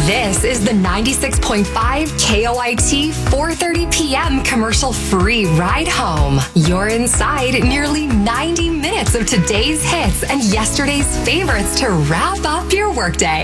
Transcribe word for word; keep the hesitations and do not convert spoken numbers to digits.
This is the ninety-six point five K O I T four thirty p.m. commercial-free ride home. You're inside nearly ninety minutes of today's hits and yesterday's favorites to wrap up your workday.